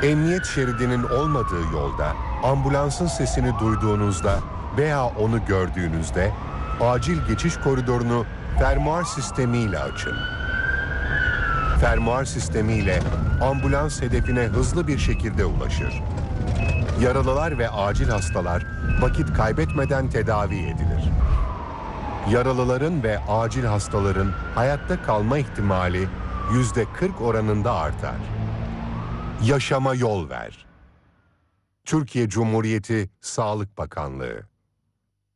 Emniyet şeridinin olmadığı yolda ambulansın sesini duyduğunuzda veya onu gördüğünüzde acil geçiş koridorunu fermuar sistemiyle açın. Fermuar sistemiyle ambulans hedefine hızlı bir şekilde ulaşır. Yaralılar ve acil hastalar vakit kaybetmeden tedavi edilir. Yaralıların ve acil hastaların hayatta kalma ihtimali %40 oranında artar. Yaşama yol ver. Türkiye Cumhuriyeti Sağlık Bakanlığı.